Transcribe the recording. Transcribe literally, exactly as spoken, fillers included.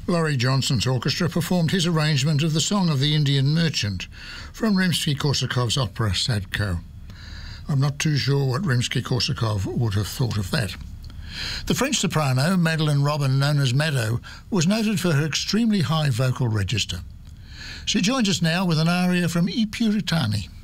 Laurie Johnson's orchestra performed his arrangement of the Song of the Indian Merchant from Rimsky-Korsakov's opera Sadko. I'm not too sure what Rimsky-Korsakov would have thought of that. The French soprano, Madeleine Robin, known as Mado, was noted for her extremely high vocal register. She joins us now with an aria from I Puritani.